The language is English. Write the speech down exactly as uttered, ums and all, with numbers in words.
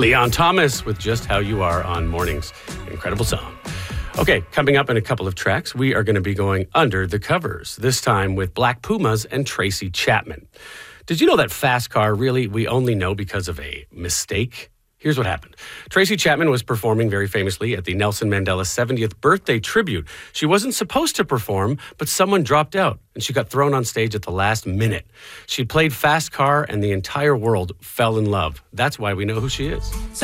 Leon Thomas with Just How You Are on Mornings. Incredible song. Okay, coming up in a couple of tracks, we are going to be going under the covers, this time with Black Pumas and Tracy Chapman. Did you know that Fast Car really we only know because of a mistake? Here's what happened. Tracy Chapman was performing very famously at the Nelson Mandela seventieth birthday tribute. She wasn't supposed to perform, but someone dropped out, and she got thrown on stage at the last minute. She played Fast Car, and the entire world fell in love. That's why we know who she is.